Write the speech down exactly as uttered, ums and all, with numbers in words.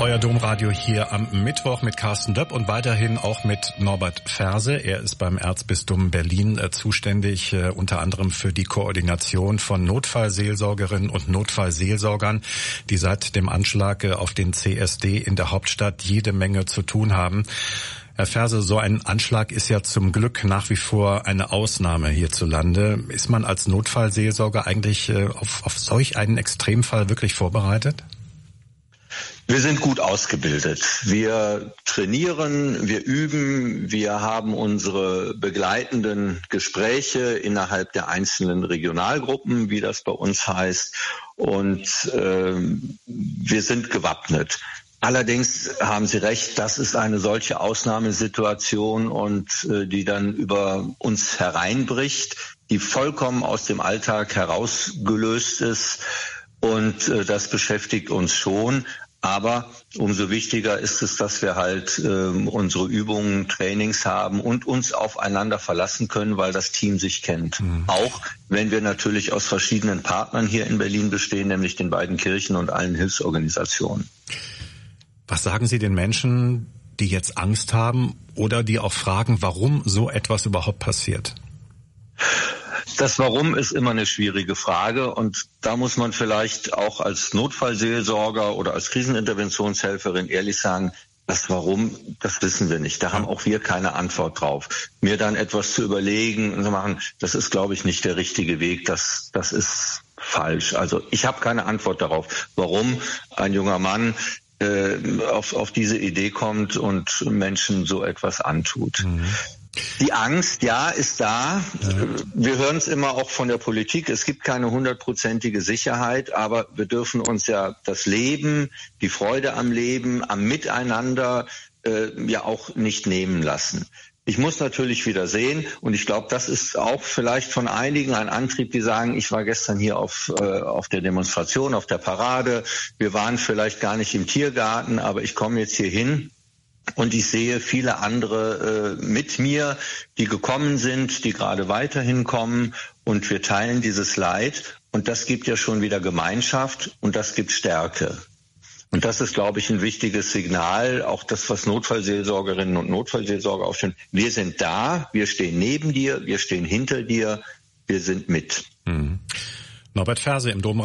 Euer Domradio hier am Mittwoch mit Carsten Döpp und weiterhin auch mit Norbert Ferse. Er ist beim Erzbistum Berlin äh, zuständig, äh, unter anderem für die Koordination von Notfallseelsorgerinnen und Notfallseelsorgern, die seit dem Anschlag äh, auf den C S D in der Hauptstadt jede Menge zu tun haben. Herr Ferse, so ein Anschlag ist ja zum Glück nach wie vor eine Ausnahme hierzulande. Ist man als Notfallseelsorger eigentlich äh, auf, auf solch einen Extremfall wirklich vorbereitet? Wir sind gut ausgebildet. Wir trainieren, wir üben, wir haben unsere begleitenden Gespräche innerhalb der einzelnen Regionalgruppen, wie das bei uns heißt, und äh, wir sind gewappnet. Allerdings haben Sie recht, das ist eine solche Ausnahmesituation und äh, die dann über uns hereinbricht, die vollkommen aus dem Alltag herausgelöst ist, und äh, das beschäftigt uns schon. Aber umso wichtiger ist es, dass wir halt äh, unsere Übungen, Trainings haben und uns aufeinander verlassen können, weil das Team sich kennt. Mhm. Auch wenn wir natürlich aus verschiedenen Partnern hier in Berlin bestehen, nämlich den beiden Kirchen und allen Hilfsorganisationen. Was sagen Sie den Menschen, die jetzt Angst haben oder die auch fragen, warum so etwas überhaupt passiert? Das Warum ist immer eine schwierige Frage, und da muss man vielleicht auch als Notfallseelsorger oder als Kriseninterventionshelferin ehrlich sagen, das Warum, das wissen wir nicht. Da haben auch wir keine Antwort drauf. Mir dann etwas zu überlegen und zu machen, das ist, glaube ich, nicht der richtige Weg. Das, das ist falsch. Also ich habe keine Antwort darauf, warum ein junger Mann äh, auf, auf diese Idee kommt und Menschen so etwas antut. Mhm. Die Angst, ja, ist da. Ja. Wir hören es immer auch von der Politik. Es gibt keine hundertprozentige Sicherheit, aber wir dürfen uns ja das Leben, die Freude am Leben, am Miteinander äh, ja auch nicht nehmen lassen. Ich muss natürlich wieder sehen, und ich glaube, das ist auch vielleicht von einigen ein Antrieb, die sagen, ich war gestern hier auf, äh, auf der Demonstration, auf der Parade. Wir waren vielleicht gar nicht im Tiergarten, aber ich komme jetzt hier hin. Und ich sehe viele andere äh, mit mir, die gekommen sind, die gerade weiterhin kommen, und wir teilen dieses Leid, und das gibt ja schon wieder Gemeinschaft und das gibt Stärke. Und das ist, glaube ich, ein wichtiges Signal, auch das, was Notfallseelsorgerinnen und Notfallseelsorger aufstellen. Wir sind da, wir stehen neben dir, wir stehen hinter dir, wir sind mit. Mhm. Norbert Ferse im Dom